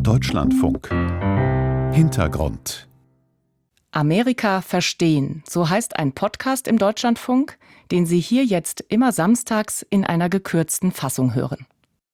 Deutschlandfunk. Hintergrund. Amerika verstehen, so heißt ein Podcast im Deutschlandfunk, den Sie hier jetzt immer samstags in einer gekürzten Fassung hören.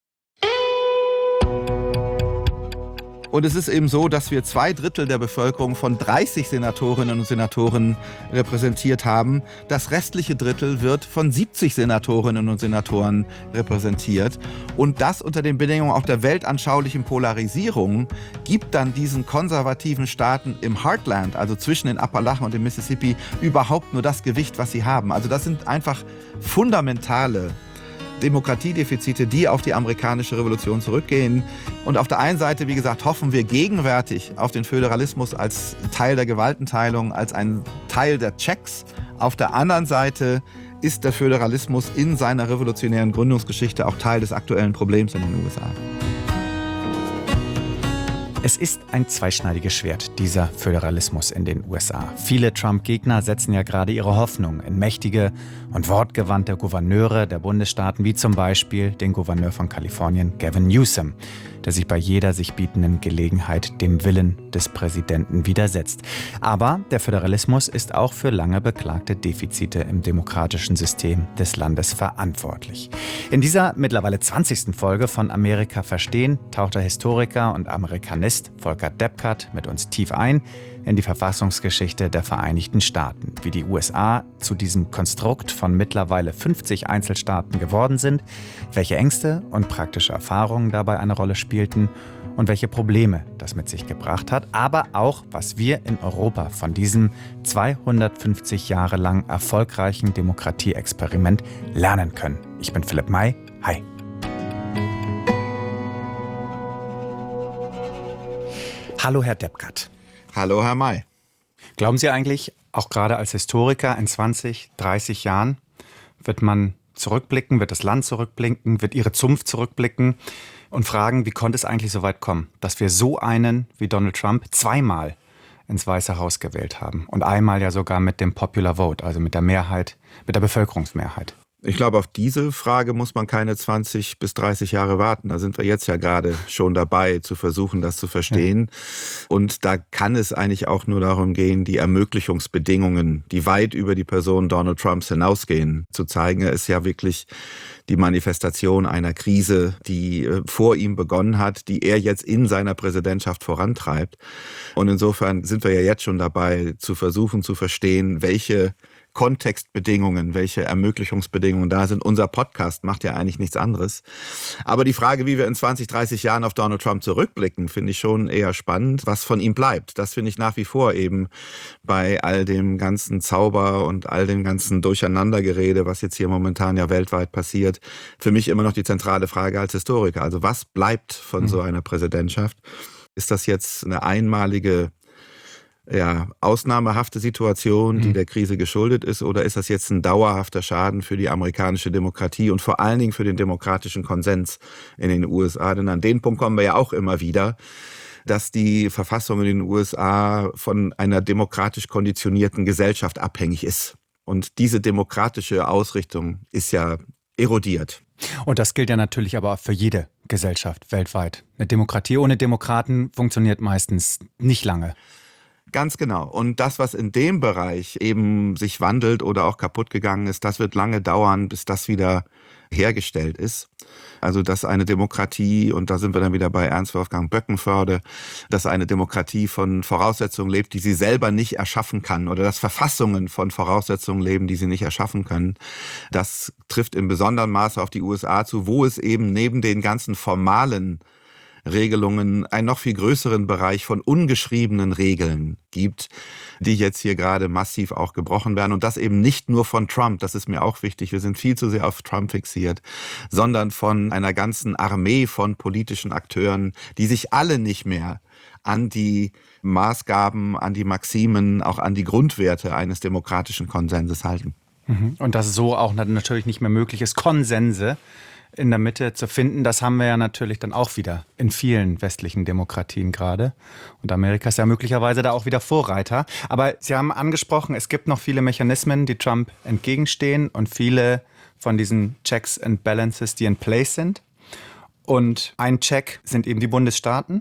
Und es ist eben so, dass wir 2/3 der Bevölkerung von 30 Senatorinnen und Senatoren repräsentiert haben. Das restliche Drittel wird von 70 Senatorinnen und Senatoren repräsentiert. Und das unter den Bedingungen auch der weltanschaulichen Polarisierung gibt dann diesen konservativen Staaten im Heartland, also zwischen den Appalachen und dem Mississippi, überhaupt nur das Gewicht, was sie haben. Also das sind einfach fundamentale Demokratiedefizite, die auf die amerikanische Revolution zurückgehen. Und auf der einen Seite, wie gesagt, hoffen wir gegenwärtig auf den Föderalismus als Teil der Gewaltenteilung, als ein Teil der Checks. Auf der anderen Seite ist der Föderalismus in seiner revolutionären Gründungsgeschichte auch Teil des aktuellen Problems in den USA. Es ist ein zweischneidiges Schwert, dieser Föderalismus in den USA. Viele Trump-Gegner setzen ja gerade ihre Hoffnung in mächtige und wortgewandte Gouverneure der Bundesstaaten, wie zum Beispiel den Gouverneur von Kalifornien, Gavin Newsom, der sich bei jeder sich bietenden Gelegenheit dem Willen des Präsidenten widersetzt. Aber der Föderalismus ist auch für lange beklagte Defizite im demokratischen System des Landes verantwortlich. In dieser mittlerweile 20. Folge von Amerika verstehen taucht der Historiker und Amerikanist Volker Deppkart mit uns tief ein in die Verfassungsgeschichte der Vereinigten Staaten, wie die USA zu diesem Konstrukt von mittlerweile 50 Einzelstaaten geworden sind, welche Ängste und praktische Erfahrungen dabei eine Rolle spielten und welche Probleme das mit sich gebracht hat, aber auch, was wir in Europa von diesem 250 Jahre lang erfolgreichen Demokratieexperiment lernen können. Ich bin Philipp May. Hi. Hallo, Herr Deppkart. Hallo, Herr May. Glauben Sie eigentlich, auch gerade als Historiker in 20, 30 Jahren, wird man zurückblicken, wird das Land zurückblicken, wird Ihre Zunft zurückblicken und fragen, wie konnte es eigentlich so weit kommen, dass wir so einen wie Donald Trump zweimal ins Weiße Haus gewählt haben und einmal ja sogar mit dem Popular Vote, also mit der Mehrheit, mit der Bevölkerungsmehrheit? Ich glaube, auf diese Frage muss man keine 20 bis 30 Jahre warten. Da sind wir jetzt ja gerade schon dabei, zu versuchen, das zu verstehen. Ja. Und da kann es eigentlich auch nur darum gehen, die Ermöglichungsbedingungen, die weit über die Person Donald Trumps hinausgehen, zu zeigen. Er ist ja wirklich die Manifestation einer Krise, die vor ihm begonnen hat, die er jetzt in seiner Präsidentschaft vorantreibt. Und insofern sind wir ja jetzt schon dabei, zu versuchen zu verstehen, welche Kontextbedingungen, welche Ermöglichungsbedingungen da sind. Unser Podcast macht ja eigentlich nichts anderes. Aber die Frage, wie wir in 20, 30 Jahren auf Donald Trump zurückblicken, finde ich schon eher spannend. Was von ihm bleibt, das finde ich nach wie vor eben bei all dem ganzen Zauber und all dem ganzen Durcheinandergerede, was jetzt hier momentan ja weltweit passiert, für mich immer noch die zentrale Frage als Historiker. Also was bleibt von so einer Präsidentschaft? Ist das jetzt eine einmalige ausnahmehafte Situation, die der Krise geschuldet ist, oder ist das jetzt ein dauerhafter Schaden für die amerikanische Demokratie und vor allen Dingen für den demokratischen Konsens in den USA? Denn an den Punkt kommen wir ja auch immer wieder, dass die Verfassung in den USA von einer demokratisch konditionierten Gesellschaft abhängig ist. Und diese demokratische Ausrichtung ist ja erodiert. Und das gilt ja natürlich aber auch für jede Gesellschaft weltweit. Eine Demokratie ohne Demokraten funktioniert meistens nicht lange. Ganz genau. Und das, was in dem Bereich eben sich wandelt oder auch kaputt gegangen ist, das wird lange dauern, bis das wieder hergestellt ist. Also, dass eine Demokratie, und da sind wir dann wieder bei Ernst Wolfgang Böckenförde, dass eine Demokratie von Voraussetzungen lebt, die sie selber nicht erschaffen kann, oder dass Verfassungen von Voraussetzungen leben, die sie nicht erschaffen können. Das trifft in besonderem Maße auf die USA zu, wo es eben neben den ganzen formalen Regelungen einen noch viel größeren Bereich von ungeschriebenen Regeln gibt, die jetzt hier gerade massiv auch gebrochen werden. Und das eben nicht nur von Trump, das ist mir auch wichtig, wir sind viel zu sehr auf Trump fixiert, sondern von einer ganzen Armee von politischen Akteuren, die sich alle nicht mehr an die Maßgaben, an die Maximen, auch an die Grundwerte eines demokratischen Konsenses halten. Und dass es so auch natürlich nicht mehr möglich ist, Konsense in der Mitte zu finden, das haben wir ja natürlich dann auch wieder in vielen westlichen Demokratien gerade. Und Amerika ist ja möglicherweise da auch wieder Vorreiter. Aber Sie haben angesprochen, es gibt noch viele Mechanismen, die Trump entgegenstehen und viele von diesen Checks and Balances, die in place sind. Und ein Check sind eben die Bundesstaaten.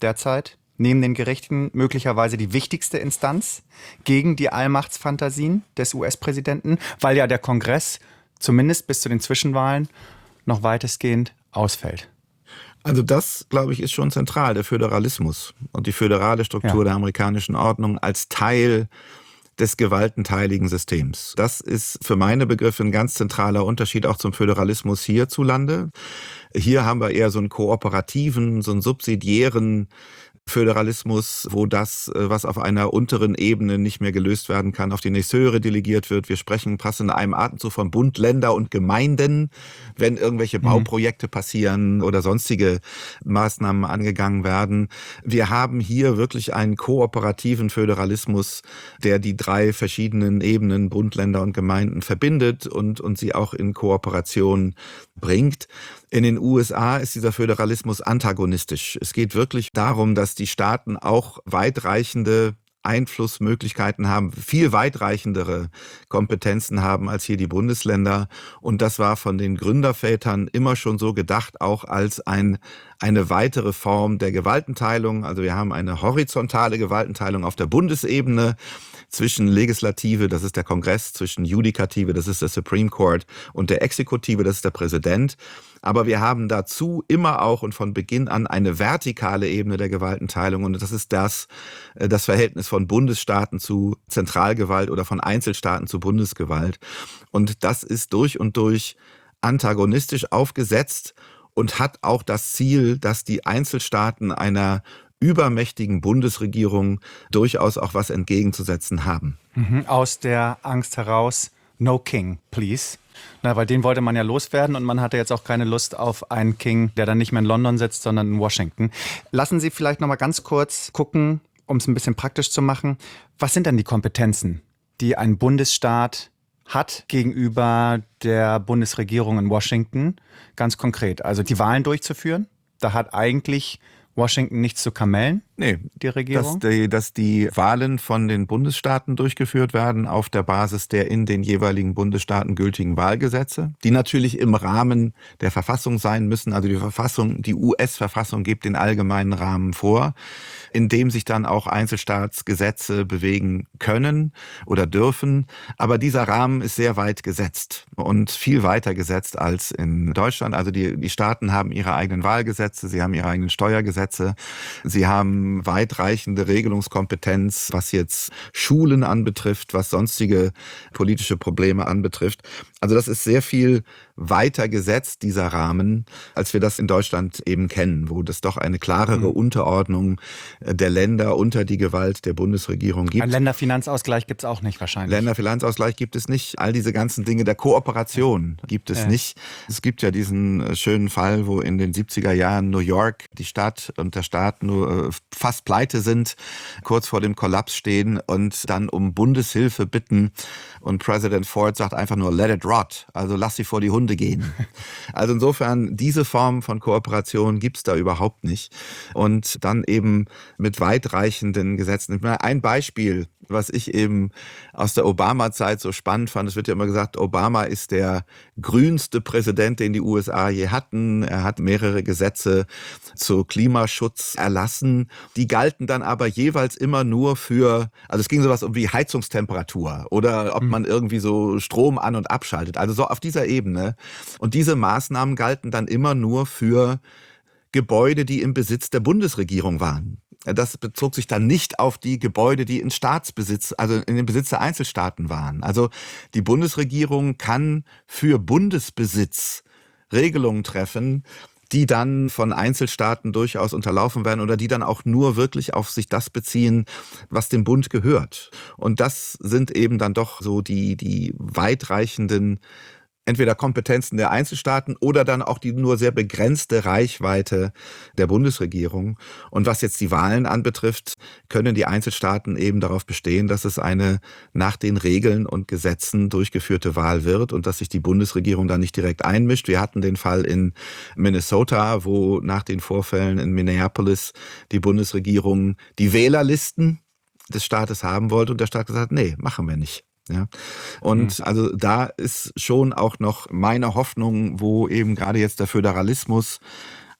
derzeit neben den Gerichten möglicherweise die wichtigste Instanz gegen die Allmachtsfantasien des US-Präsidenten, weil ja der Kongress zumindest bis zu den Zwischenwahlen noch weitestgehend ausfällt. Also das, glaube ich, ist schon zentral, der Föderalismus und die föderale Struktur der amerikanischen Ordnung als Teil des gewaltenteiligen Systems. Das ist für meine Begriffe ein ganz zentraler Unterschied auch zum Föderalismus hierzulande. Hier haben wir eher so einen kooperativen, so einen subsidiären Föderalismus, wo das, was auf einer unteren Ebene nicht mehr gelöst werden kann, auf die nächste höhere delegiert wird. Wir sprechen fast in einem Atemzug von Bund, Länder und Gemeinden, wenn irgendwelche Bauprojekte passieren oder sonstige Maßnahmen angegangen werden. Wir haben hier wirklich einen kooperativen Föderalismus, der die 3 verschiedenen Ebenen, Bund, Länder und Gemeinden, verbindet und sie auch in Kooperation bringt. In den USA ist dieser Föderalismus antagonistisch. Es geht wirklich darum, dass die Staaten auch weitreichende Einflussmöglichkeiten haben, viel weitreichendere Kompetenzen haben als hier die Bundesländer. Und das war von den Gründervätern immer schon so gedacht, auch als eine weitere Form der Gewaltenteilung. Also wir haben eine horizontale Gewaltenteilung auf der Bundesebene zwischen Legislative, das ist der Kongress, zwischen Judikative, das ist der Supreme Court, und der Exekutive, das ist der Präsident. Aber wir haben dazu immer auch und von Beginn an eine vertikale Ebene der Gewaltenteilung. Und das ist das Verhältnis von Bundesstaaten zu Zentralgewalt oder von Einzelstaaten zu Bundesgewalt. Und das ist durch und durch antagonistisch aufgesetzt und hat auch das Ziel, dass die Einzelstaaten einer übermächtigen Bundesregierung durchaus auch was entgegenzusetzen haben. Aus der Angst heraus, no king, please. Na, weil den wollte man ja loswerden und man hatte jetzt auch keine Lust auf einen King, der dann nicht mehr in London sitzt, sondern in Washington. Lassen Sie vielleicht noch mal ganz kurz gucken, um es ein bisschen praktisch zu machen. Was sind denn die Kompetenzen, die ein Bundesstaat hat gegenüber der Bundesregierung in Washington? Ganz konkret, also die Wahlen durchzuführen. Da hat eigentlich Washington nichts zu kamellen? Nee, die Regierung? Dass die Wahlen von den Bundesstaaten durchgeführt werden auf der Basis der in den jeweiligen Bundesstaaten gültigen Wahlgesetze, die natürlich im Rahmen der Verfassung sein müssen. Also die US-Verfassung gibt den allgemeinen Rahmen vor, in dem sich dann auch Einzelstaatsgesetze bewegen können oder dürfen. Aber dieser Rahmen ist sehr weit gesetzt und viel weiter gesetzt als in Deutschland. Also die Staaten haben ihre eigenen Wahlgesetze, sie haben ihre eigenen Steuergesetze, sie haben weitreichende Regelungskompetenz, was jetzt Schulen anbetrifft, was sonstige politische Probleme anbetrifft. Also das ist sehr viel weiter gesetzt, dieser Rahmen, als wir das in Deutschland eben kennen, wo das doch eine klarere Unterordnung der Länder unter die Gewalt der Bundesregierung gibt. Ein Länderfinanzausgleich gibt es auch nicht wahrscheinlich. Länderfinanzausgleich gibt es nicht. All diese ganzen Dinge der Kooperation gibt es nicht. Es gibt ja diesen schönen Fall, wo in den 70er Jahren New York die Stadt und der Staat nur fast pleite sind, kurz vor dem Kollaps stehen und dann um Bundeshilfe bitten. Und Präsident Ford sagt einfach nur, let it rot, also lass sie vor die Hunde gehen. Also insofern, diese Form von Kooperation gibt's da überhaupt nicht. Und dann eben mit weitreichenden Gesetzen. Ein Beispiel, was ich eben aus der Obama-Zeit so spannend fand, es wird ja immer gesagt, Obama ist der grünste Präsident, den die USA je hatten. Er hat mehrere Gesetze zu Klimaschutz erlassen. Die galten dann aber jeweils immer nur für, also es ging sowas um wie Heizungstemperatur oder ob man irgendwie so Strom an- und abschaltet. Also so auf dieser Ebene. Und diese Maßnahmen galten dann immer nur für Gebäude, die im Besitz der Bundesregierung waren. Das bezog sich dann nicht auf die Gebäude, die in Staatsbesitz, also in dem Besitz der Einzelstaaten waren. Also die Bundesregierung kann für Bundesbesitz Regelungen treffen, die dann von Einzelstaaten durchaus unterlaufen werden oder die dann auch nur wirklich auf sich das beziehen, was dem Bund gehört. Und das sind eben dann doch so die weitreichenden entweder Kompetenzen der Einzelstaaten oder dann auch die nur sehr begrenzte Reichweite der Bundesregierung. Und was jetzt die Wahlen anbetrifft, können die Einzelstaaten eben darauf bestehen, dass es eine nach den Regeln und Gesetzen durchgeführte Wahl wird und dass sich die Bundesregierung da nicht direkt einmischt. Wir hatten den Fall in Minnesota, wo nach den Vorfällen in Minneapolis die Bundesregierung die Wählerlisten des Staates haben wollte und der Staat gesagt hat, nee, machen wir nicht. Ja. Und also da ist schon auch noch meine Hoffnung, wo eben gerade jetzt der Föderalismus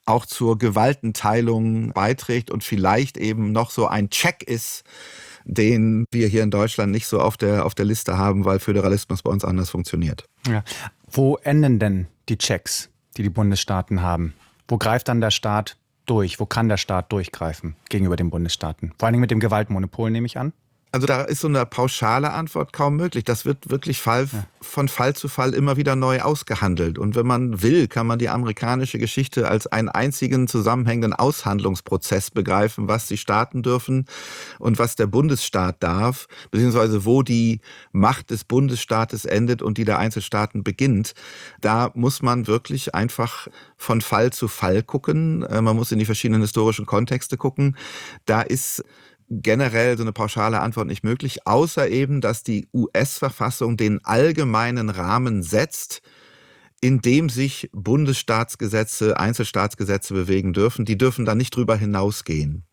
auch zur Gewaltenteilung beiträgt und vielleicht eben noch so ein Check ist, den wir hier in Deutschland nicht so auf der Liste haben, weil Föderalismus bei uns anders funktioniert. Ja. Wo enden denn die Checks, die Bundesstaaten haben? Wo greift dann der Staat durch? Wo kann der Staat durchgreifen gegenüber den Bundesstaaten? Vor allem mit dem Gewaltmonopol, nehme ich an. Also da ist so eine pauschale Antwort kaum möglich. Das wird wirklich von Fall zu Fall immer wieder neu ausgehandelt. Und wenn man will, kann man die amerikanische Geschichte als einen einzigen zusammenhängenden Aushandlungsprozess begreifen, was die Staaten dürfen und was der Bundesstaat darf, beziehungsweise wo die Macht des Bundesstaates endet und die der Einzelstaaten beginnt. Da muss man wirklich einfach von Fall zu Fall gucken. Man muss in die verschiedenen historischen Kontexte gucken. Da ist generell so eine pauschale Antwort nicht möglich, außer eben, dass die US-Verfassung den allgemeinen Rahmen setzt, in dem sich Bundesstaatsgesetze, Einzelstaatsgesetze bewegen dürfen. Die dürfen dann nicht drüber hinausgehen.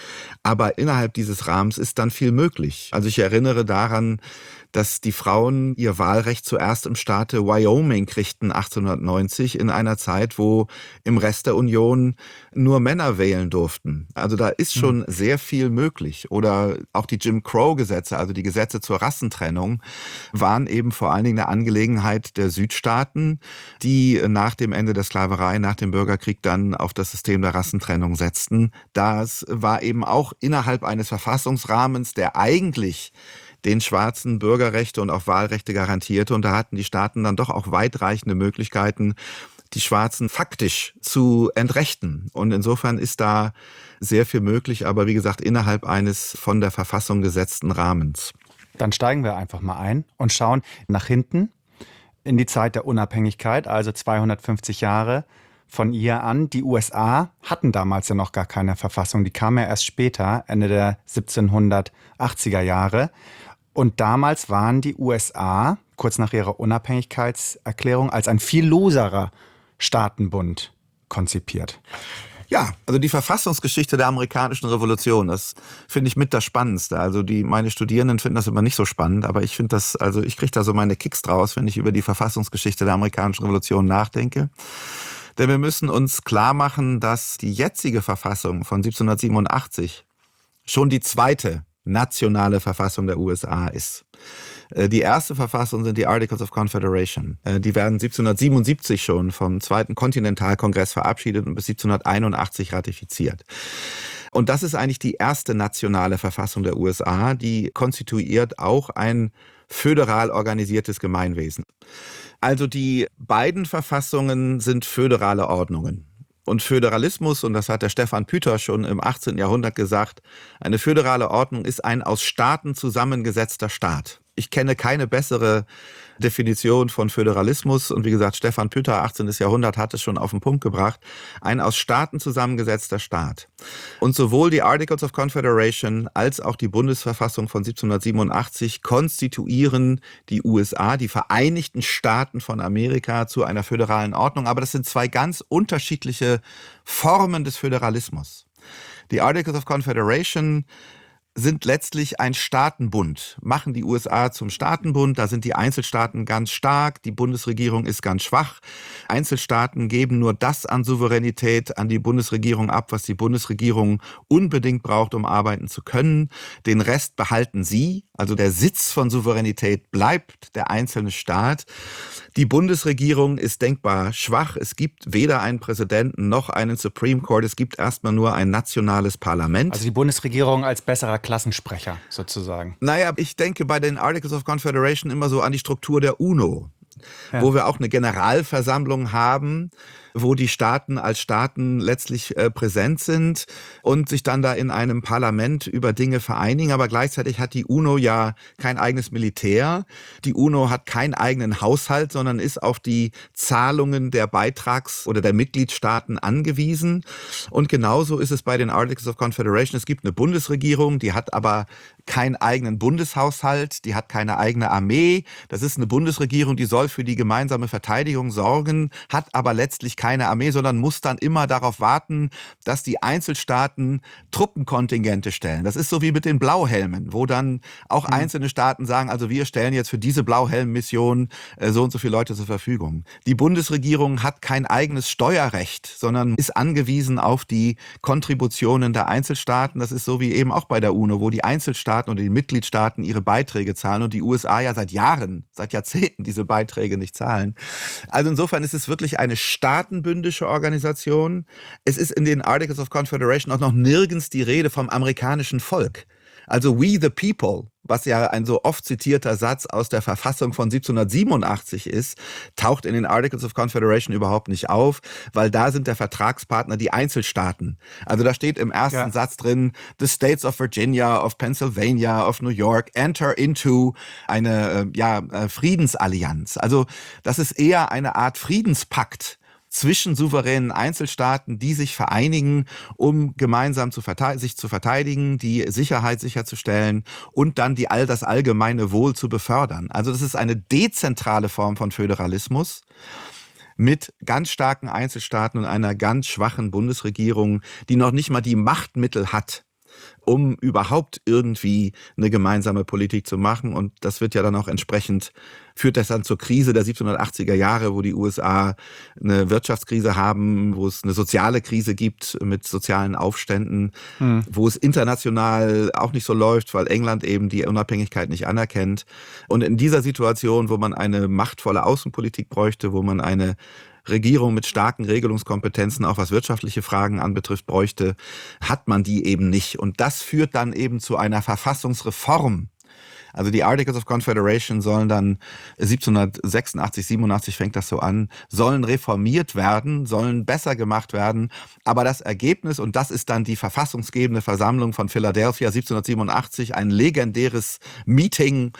Aber innerhalb dieses Rahmens ist dann viel möglich. Also ich erinnere daran, dass die Frauen ihr Wahlrecht zuerst im Staate Wyoming kriegten 1890 in einer Zeit, wo im Rest der Union nur Männer wählen durften. Also da ist schon sehr viel möglich. Oder auch die Jim Crow-Gesetze, also die Gesetze zur Rassentrennung, waren eben vor allen Dingen eine Angelegenheit der Südstaaten, die nach dem Ende der Sklaverei, nach dem Bürgerkrieg dann auf das System der Rassentrennung setzten. Das war eben auch innerhalb eines Verfassungsrahmens, der eigentlich den Schwarzen Bürgerrechte und auch Wahlrechte garantierte. Und da hatten die Staaten dann doch auch weitreichende Möglichkeiten, die Schwarzen faktisch zu entrechten. Und insofern ist da sehr viel möglich, aber wie gesagt, innerhalb eines von der Verfassung gesetzten Rahmens. Dann steigen wir einfach mal ein und schauen nach hinten in die Zeit der Unabhängigkeit, also 250 Jahre von ihr an. Die USA hatten damals ja noch gar keine Verfassung. Die kam ja erst später, Ende der 1780er Jahre. Und damals waren die USA, kurz nach ihrer Unabhängigkeitserklärung, als ein viel loserer Staatenbund konzipiert. Ja, also die Verfassungsgeschichte der amerikanischen Revolution, das finde ich mit das Spannendste. Also meine Studierenden finden das immer nicht so spannend, aber ich finde das, also ich kriege da so meine Kicks draus, wenn ich über die Verfassungsgeschichte der amerikanischen Revolution nachdenke. Denn wir müssen uns klar machen, dass die jetzige Verfassung von 1787 schon die zweite nationale Verfassung der USA ist. Die erste Verfassung sind die Articles of Confederation. Die werden 1777 schon vom Zweiten Kontinentalkongress verabschiedet und bis 1781 ratifiziert. Und das ist eigentlich die erste nationale Verfassung der USA, die konstituiert auch ein föderal organisiertes Gemeinwesen. Also die beiden Verfassungen sind föderale Ordnungen. Und Föderalismus, und das hat der Stefan Püter schon im 18. Jahrhundert gesagt, eine föderale Ordnung ist ein aus Staaten zusammengesetzter Staat. Ich kenne keine bessere Definition von Föderalismus. Und wie gesagt, Stefan Püter, 18. Jahrhundert, hat es schon auf den Punkt gebracht. Ein aus Staaten zusammengesetzter Staat. Und sowohl die Articles of Confederation als auch die Bundesverfassung von 1787 konstituieren die USA, die Vereinigten Staaten von Amerika, zu einer föderalen Ordnung. Aber das sind zwei ganz unterschiedliche Formen des Föderalismus. Die Articles of Confederation sind letztlich ein Staatenbund, machen die USA zum Staatenbund. Da sind die Einzelstaaten ganz stark, die Bundesregierung ist ganz schwach. Einzelstaaten geben nur das an Souveränität an die Bundesregierung ab, was die Bundesregierung unbedingt braucht, um arbeiten zu können. Den Rest behalten sie, also der Sitz von Souveränität bleibt der einzelne Staat. Die Bundesregierung ist denkbar schwach. Es gibt weder einen Präsidenten noch einen Supreme Court. Es gibt erstmal nur ein nationales Parlament. Also die Bundesregierung als besserer Klassensprecher sozusagen. Naja, ich denke bei den Articles of Confederation immer so an die Struktur der UNO, wo wir auch eine Generalversammlung haben, wo die Staaten als Staaten letztlich präsent sind und sich dann da in einem Parlament über Dinge vereinigen. Aber gleichzeitig hat die UNO ja kein eigenes Militär. Die UNO hat keinen eigenen Haushalt, sondern ist auf die Zahlungen der Beitrags- oder der Mitgliedstaaten angewiesen. Und genauso ist es bei den Articles of Confederation. Es gibt eine Bundesregierung, die hat aber keinen eigenen Bundeshaushalt, die hat keine eigene Armee. Das ist eine Bundesregierung, die soll für die gemeinsame Verteidigung sorgen, hat aber letztlich keine keine Armee, sondern muss dann immer darauf warten, dass die Einzelstaaten Truppenkontingente stellen. Das ist so wie mit den Blauhelmen, wo dann auch einzelne Staaten sagen, also wir stellen jetzt für diese Blauhelm-Mission so und so viele Leute zur Verfügung. Die Bundesregierung hat kein eigenes Steuerrecht, sondern ist angewiesen auf die Kontributionen der Einzelstaaten. Das ist so wie eben auch bei der UNO, wo die Einzelstaaten oder die Mitgliedstaaten ihre Beiträge zahlen und die USA ja seit Jahren, seit Jahrzehnten diese Beiträge nicht zahlen. Also insofern ist es wirklich eine staatenbündische Organisation. Es ist in den Articles of Confederation auch noch nirgends die Rede vom amerikanischen Volk. Also we the people, was ja ein so oft zitierter Satz aus der Verfassung von 1787 ist, taucht in den Articles of Confederation überhaupt nicht auf, weil da sind der Vertragspartner die Einzelstaaten. Also da steht im ersten Satz drin, the states of Virginia, of Pennsylvania, of New York enter into eine Friedensallianz. Also das ist eher eine Art Friedenspakt zwischen souveränen Einzelstaaten, die sich vereinigen, um gemeinsam sich zu verteidigen, die Sicherheit sicherzustellen und dann das allgemeine Wohl zu befördern. Also das ist eine dezentrale Form von Föderalismus mit ganz starken Einzelstaaten und einer ganz schwachen Bundesregierung, die noch nicht mal die Machtmittel hat, um überhaupt irgendwie eine gemeinsame Politik zu machen. Und das wird ja dann auch führt das dann zur Krise der 1780er Jahre, wo die USA eine Wirtschaftskrise haben, wo es eine soziale Krise gibt mit sozialen Aufständen, wo es international auch nicht so läuft, weil England eben die Unabhängigkeit nicht anerkennt. Und in dieser Situation, wo man eine machtvolle Außenpolitik bräuchte, wo man eine Regierung mit starken Regelungskompetenzen, auch was wirtschaftliche Fragen anbetrifft, bräuchte, hat man die eben nicht. Und das führt dann eben zu einer Verfassungsreform. Also die Articles of Confederation sollen dann 1786, 87 fängt das so an, sollen reformiert werden, sollen besser gemacht werden. Aber das Ergebnis, und das ist dann die verfassungsgebende Versammlung von Philadelphia 1787, ein legendäres Meeting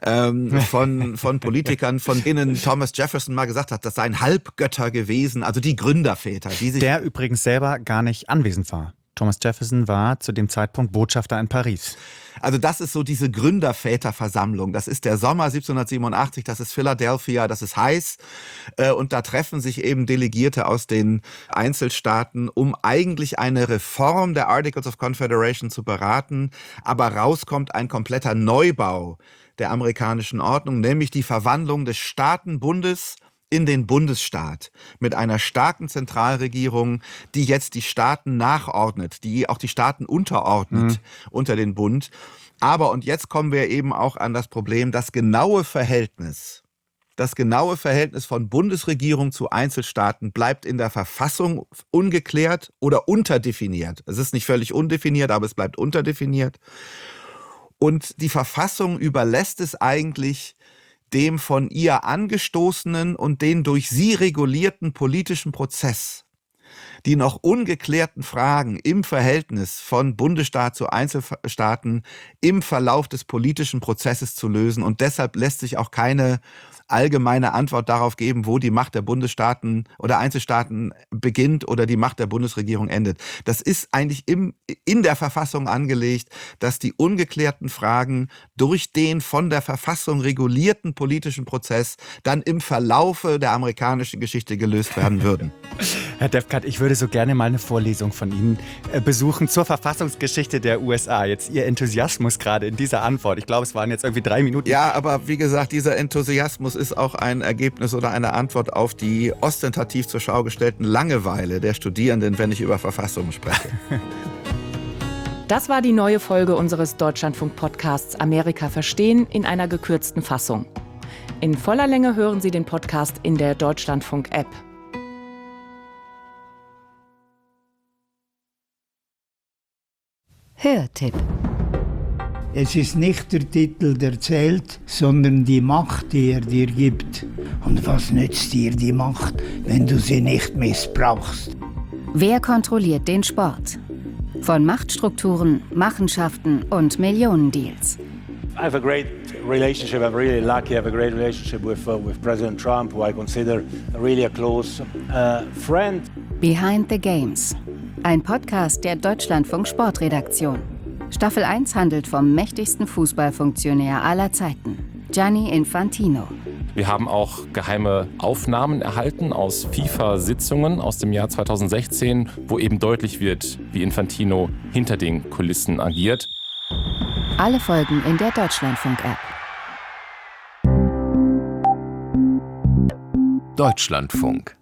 von Politikern, von denen Thomas Jefferson mal gesagt hat, das seien Halbgötter gewesen, also die Gründerväter. Der übrigens selber gar nicht anwesend war. Thomas Jefferson war zu dem Zeitpunkt Botschafter in Paris. Also das ist so diese Gründerväterversammlung. Das ist der Sommer 1787, das ist Philadelphia, das ist heiß. Und da treffen sich eben Delegierte aus den Einzelstaaten, um eigentlich eine Reform der Articles of Confederation zu beraten. Aber rauskommt ein kompletter Neubau der amerikanischen Ordnung, nämlich die Verwandlung des Staatenbundes in den Bundesstaat mit einer starken Zentralregierung, die jetzt die Staaten nachordnet, die auch die Staaten unterordnet unter den Bund. Aber, und jetzt kommen wir eben auch an das Problem, das genaue Verhältnis von Bundesregierung zu Einzelstaaten bleibt in der Verfassung ungeklärt oder unterdefiniert. Es ist nicht völlig undefiniert, aber es bleibt unterdefiniert. Und die Verfassung überlässt es eigentlich dem von ihr angestoßenen und den durch sie regulierten politischen Prozess, die noch ungeklärten Fragen im Verhältnis von Bundesstaat zu Einzelstaaten im Verlauf des politischen Prozesses zu lösen. Und deshalb lässt sich auch keine allgemeine Antwort darauf geben, wo die Macht der Bundesstaaten oder Einzelstaaten beginnt oder die Macht der Bundesregierung endet. Das ist eigentlich in der Verfassung angelegt, dass die ungeklärten Fragen durch den von der Verfassung regulierten politischen Prozess dann im Verlaufe der amerikanischen Geschichte gelöst werden würden. Herr Defkat, ich würde so gerne mal eine Vorlesung von Ihnen besuchen zur Verfassungsgeschichte der USA. Jetzt Ihr Enthusiasmus gerade in dieser Antwort. Ich glaube, es waren jetzt irgendwie 3 Minuten. Ja, aber wie gesagt, dieser Enthusiasmus ist auch ein Ergebnis oder eine Antwort auf die ostentativ zur Schau gestellten Langeweile der Studierenden, wenn ich über Verfassungen spreche. Das war die neue Folge unseres Deutschlandfunk-Podcasts Amerika verstehen in einer gekürzten Fassung. In voller Länge hören Sie den Podcast in der Deutschlandfunk-App. Hörtipp. Es ist nicht der Titel, der zählt, sondern die Macht, die er dir gibt. Und was nützt dir die Macht, wenn du sie nicht missbrauchst? Wer kontrolliert den Sport? Von Machtstrukturen, Machenschaften und Millionendeals. I have a great relationship. I'm really lucky. I have a great relationship with President Trump, who I consider really a close friend. Behind the Games. Ein Podcast der Deutschlandfunk Sportredaktion. Staffel 1 handelt vom mächtigsten Fußballfunktionär aller Zeiten, Gianni Infantino. Wir haben auch geheime Aufnahmen erhalten aus FIFA-Sitzungen aus dem Jahr 2016, wo eben deutlich wird, wie Infantino hinter den Kulissen agiert. Alle Folgen in der Deutschlandfunk-App. Deutschlandfunk.